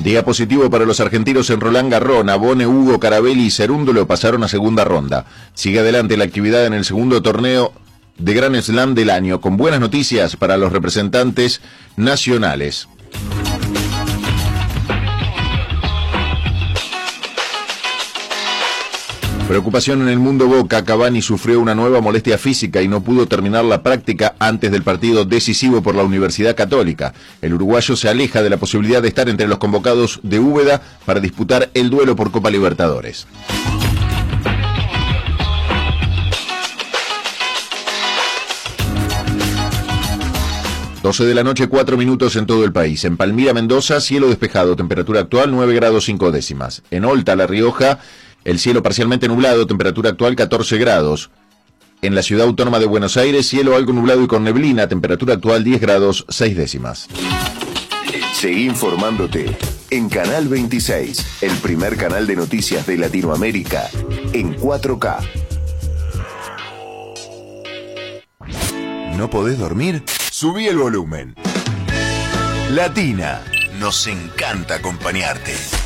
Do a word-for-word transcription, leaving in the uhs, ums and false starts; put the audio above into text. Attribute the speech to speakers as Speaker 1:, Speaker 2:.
Speaker 1: Día positivo para los argentinos en Roland Garros. Nabone, Hugo, Carabelli y Cerúndolo pasaron a segunda ronda. Sigue adelante la actividad en el segundo torneo de Grand Slam del año, con buenas noticias para los representantes nacionales. Preocupación en el mundo Boca. Cavani sufrió una nueva molestia física y no pudo terminar la práctica antes del partido decisivo por la Universidad Católica. El uruguayo se aleja de la posibilidad de estar entre los convocados de Úbeda para disputar el duelo por Copa Libertadores. doce de la noche, cuatro minutos en todo el país. En Palmira, Mendoza, cielo despejado, temperatura actual nueve grados cinco décimas. En Olta, La Rioja, el cielo parcialmente nublado, temperatura actual catorce grados. En la Ciudad Autónoma de Buenos Aires, cielo algo nublado y con neblina, temperatura actual diez grados seis décimas.
Speaker 2: Seguí informándote en Canal veintiséis, el primer canal de noticias de Latinoamérica, en cuatro K.
Speaker 3: ¿No podés dormir? Subí el volumen. Latina, nos encanta acompañarte.